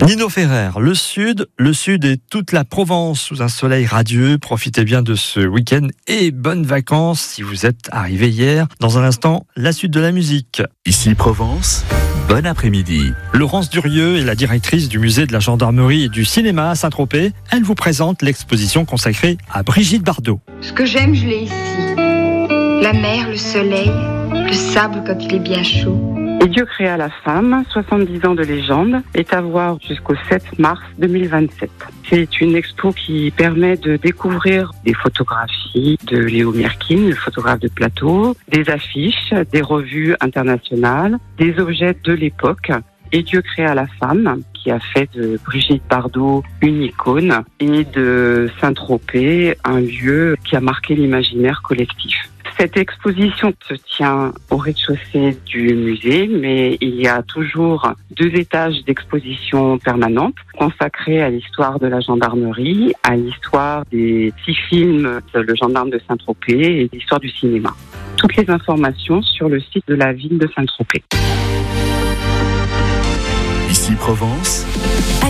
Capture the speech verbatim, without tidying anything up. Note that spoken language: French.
Nino Ferrer, le Sud, le Sud et toute la Provence sous un soleil radieux. Profitez bien de ce week-end et bonnes vacances si vous êtes arrivé hier. Dans un instant, la suite de la musique. Ici Provence, bon après-midi. Laurence Durieux est la directrice du musée de la gendarmerie et du cinéma à Saint-Tropez. Elle vous présente l'exposition consacrée à Brigitte Bardot. Ce que j'aime, je l'ai ici. La mer, le soleil, le sable quand il est bien chaud. Et Dieu créa la femme, soixante-dix ans de légende, est à voir jusqu'au sept mars deux mille vingt-sept. C'est une expo qui permet de découvrir des photographies de Léo Merkin, le photographe de plateau, des affiches, des revues internationales, des objets de l'époque. Et Dieu créa la femme, qui a fait de Brigitte Bardot une icône, et de Saint-Tropez un lieu qui a marqué l'imaginaire collectif. Cette exposition se tient au rez-de-chaussée du musée, mais il y a toujours deux étages d'exposition permanente consacrés à l'histoire de la gendarmerie, à l'histoire des six films de Le Gendarme de Saint-Tropez et l'histoire du cinéma. Toutes les informations sur le site de la ville de Saint-Tropez. Ici Provence.